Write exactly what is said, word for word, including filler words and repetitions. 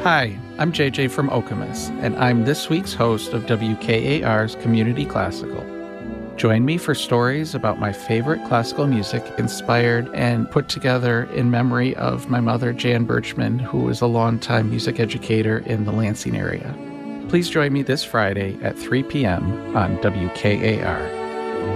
Hi, I'm J J from Okemos, and I'm this week's host of W K A R's Community Classical. Join me for stories about my favorite classical music inspired and put together in memory of my mother, Jan Birchman, who was a longtime music educator in the Lansing area. Please join me this Friday at three p.m. on W K A R.